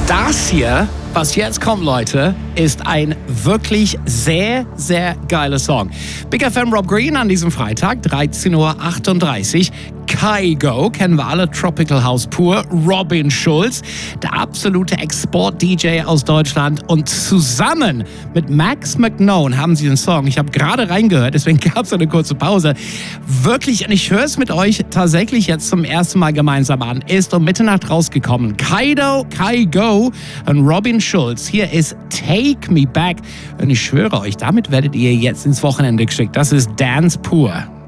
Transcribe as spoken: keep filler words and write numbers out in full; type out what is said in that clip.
Das hier, was jetzt kommt, Leute, ist ein wirklich sehr, sehr geiler Song. Big F M Rob Green an diesem Freitag, dreizehn Uhr achtunddreißig. Kygo, kennen wir alle, Tropical House pur. Robin Schulz, der absolute Export-D J aus Deutschland. Und zusammen mit Max McKnone haben sie den Song, ich habe gerade reingehört, deswegen gab es eine kurze Pause, wirklich, und ich höre es mit euch tatsächlich jetzt zum ersten Mal gemeinsam an, ist um Mitternacht rausgekommen. Kygo, Kygo und Robin Schulz. Hier ist Take Me Back. Und ich schwöre euch, damit werdet ihr jetzt ins Wochenende geschickt. Das ist Dance pur.